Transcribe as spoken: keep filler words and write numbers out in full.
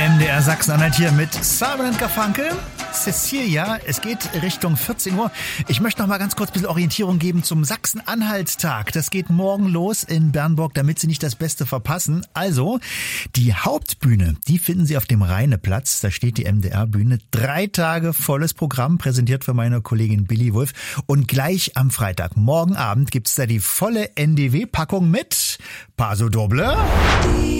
M D R Sachsen-Anhalt hier mit Simon und Garfunkel. Cecilia, es geht Richtung vierzehn Uhr. Ich möchte noch mal ganz kurz ein bisschen Orientierung geben zum Sachsen-Anhalt-Tag. Das geht morgen los in Bernburg, damit Sie nicht das Beste verpassen. Also, die Hauptbühne, die finden Sie auf dem Rheineplatz. Da steht die M D R-Bühne. Drei Tage volles Programm, präsentiert von meiner Kollegin Billy Wolf. Und gleich am Freitag, morgen Abend, gibt's da die volle N D W-Packung mit Paso Doble.